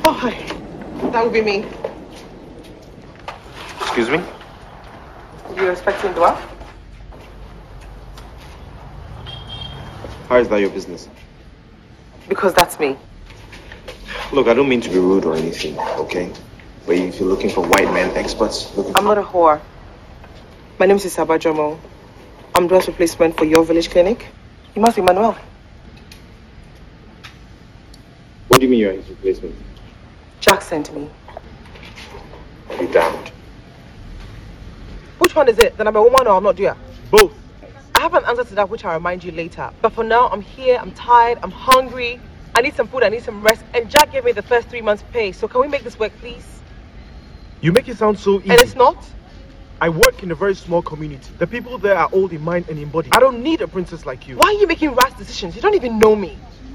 Oh, hi. That would be me. Excuse me? You're expecting Dua? How is that your business? Because that's me. Look, I don't mean to be rude or anything, okay? But if you're looking for white men experts... I'm not a whore. My name is Isaba Jomo. I'm Dua's replacement for your village clinic. You must be Manuel. What do you mean you're his replacement? Jack sent me. Be damned. Which one is it? That I'm a woman or I'm not Dua? Both. I have an answer to that which I'll remind you later. But for now, I'm here, I'm tired, I'm hungry. I need some food, I need some rest. And Jack gave me the first 3 months' pay. So can we make this work, please? You make it sound so easy. And it's not? I work in a very small community. The people there are old in mind and in body. I don't need a princess like you. Why are you making rash decisions? You don't even know me.